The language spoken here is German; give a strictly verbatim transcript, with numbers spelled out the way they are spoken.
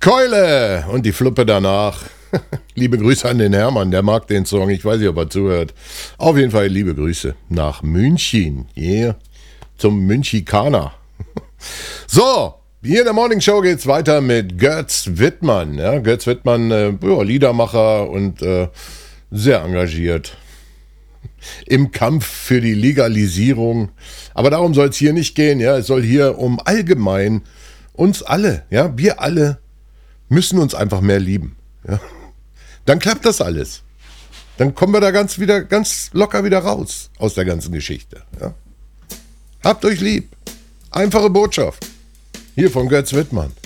Keule und die Fluppe danach. Liebe Grüße an den Hermann, der mag den Song. Ich weiß nicht, ob er zuhört. Auf jeden Fall liebe Grüße nach München. Yeah. Zum Münchikaner. So, hier in der Morning Show geht's weiter mit Götz Wittmann. Ja, Götz Wittmann, äh, ja, Liedermacher und äh, sehr engagiert im Kampf für die Legalisierung. Aber darum soll es hier nicht gehen. Ja, es soll hier um allgemein uns alle, ja, wir alle müssen uns einfach mehr lieben. Ja. Dann klappt das alles. Dann kommen wir da ganz wieder ganz locker wieder raus aus der ganzen Geschichte. Ja. Habt euch lieb. Einfache Botschaft. Hier von Götz Wittmann.